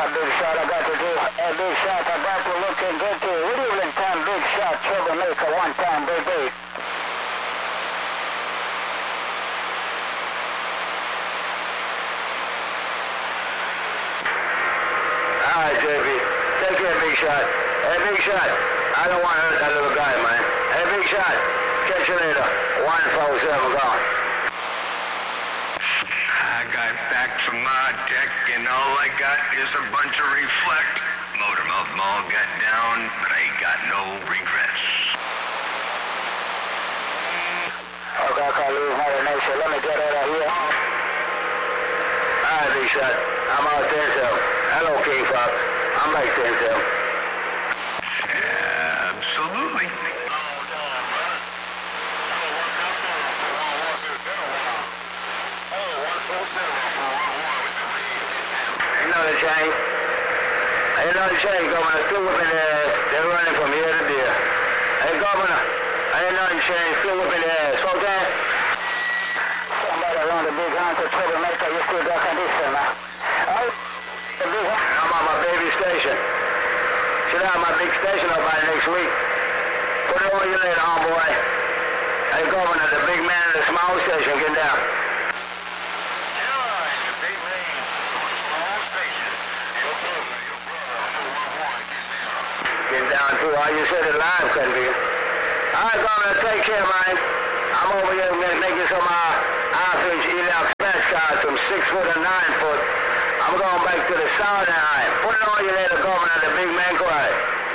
Big Shot, I got to do. Hey, Big Shot, I got to look and get to. Good evening time, Big Shot, Troublemaker, one time, baby. All right, JP. Take care, Big Shot. Hey, Big Shot. I don't want to hurt that little guy, man. Hey, Big Shot. Catch you later. 147 gone. I got back from my deck and all I got is a bunch of reflect. Motormouth Mall got down, but I ain't got no regrets. Okay, I can't lose Mother Nature. Let me get out of here. All right, Big Shot. I'm out 10-7. Hello, King Fox. I'm back 10-7. Absolutely. Ain't no change. Ain't no change, Governor. Still whipping their ass. They're running from here to there. Hey, Governor. Ain't no change. Still whipping their ass. Okay? Somebody around the big hunter, Troublemaker, you still got condition, man. Alright? The big hunter. I'm on my baby station. Should have my big station up by next week. Put it on you later, homeboy. Hey, Governor, the big man at the small station, get down. Get down too. All you said it live, couldn't be. All right, Governor, take care, man. I'm over here making some half-inch ELAC smash cards from 6 foot and 9 foot. I'm going back to the southern line. Put it on you later, Governor, the big man quiet.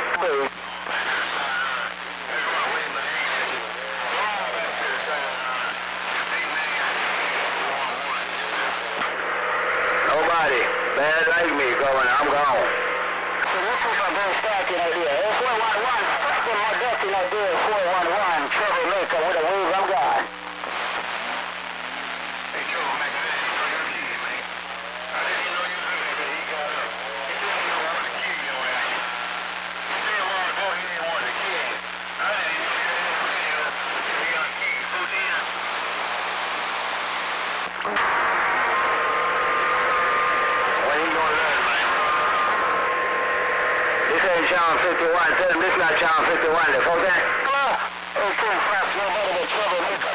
Nobody. Bad like me, Governor. I'm gone. So this is my very starting idea. 411, starting my starting idea, 411, Troublemaker with a wave, I'm gone. Hey, Troublemaker, I didn't know your key, man. I didn't know you knew that he got up. He didn't know how to key your ass. He said a while ago he didn't want the key. I didn't even hear him say he got key. Who's in? When he gonna learn, man? This ain't Channel 51. Tell him this not Channel 51. The fuck that? Hey, King Fox, nobody but Troublemaker.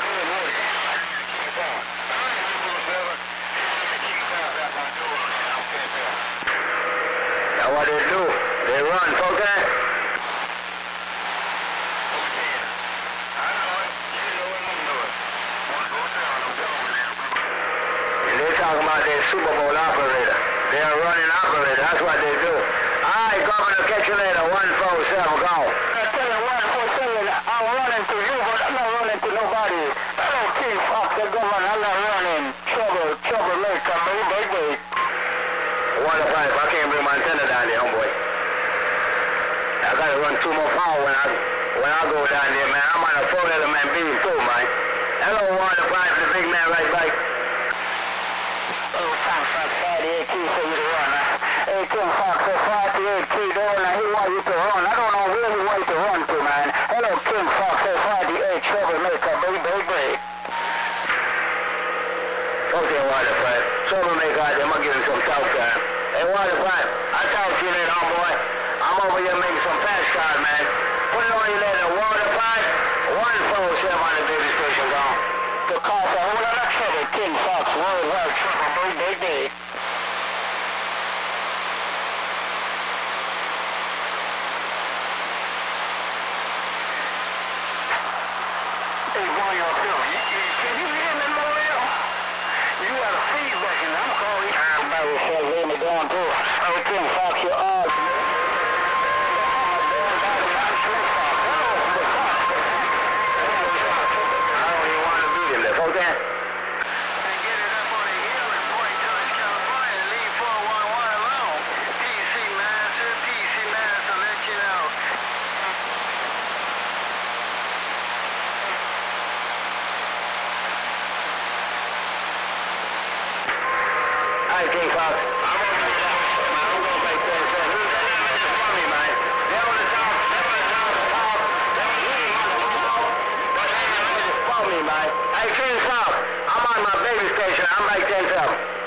That's what they do. They run, fuck that? And they talking about their Super Bowl operator. They're a running operator. That's what they do. All right, Governor, catch you later. 147, go. I tell you, 147, I'm running to you, but I'm not running to nobody. Hello, King Fox, the governor, I'm not running. Troublemaker, baby. 1 to 5. I can't bring my antenna down there, homeboy. I gotta run 2 more power when I go down there, man. I'm on a 4-element beam too, man. Hello, 1 to 5, the big man right back. Oh, King Fox, 48 keys for you to run. Hey, King Fox, 48 keys, he want you to run. I don't know where he want you to run to, man. Hello, King Fox, 48, Troublemaker, baby. Okay, 1 to 5. Troublemaker out there, I'm gonna give him some talk time. Hey, 1 to 5. I'll talk to you later, homeboy. I'm over here making some pass cards, man. Put it on you later. 1 to 5. 147 on the baby station, gone. To cause a whole lot of trouble, King Fox, worldwide trouble, baby. Hey, boy, can you hear me, Mario? You got a feedback, and I'm calling. I'm about to say, hear me going through. Oh, King Fox, you're off. I don't even want to beat him there. Fuck that. And get it up on the hill and point towards California and leave 411 alone. PC Master, let you know. All right, King Fox. I'm over here, man. I'm going back there and say, who's that man that's for me, man? They're on the top. They're on the top. They're on the top. For me, man. Hey, King Fox. I'm on my baby station. I'm like 10-7.